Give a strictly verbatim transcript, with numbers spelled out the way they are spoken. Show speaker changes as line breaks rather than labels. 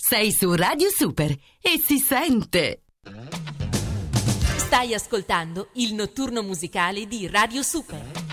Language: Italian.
Sei su Radio Super e si sente.
Stai ascoltando il notturno musicale di Radio Super.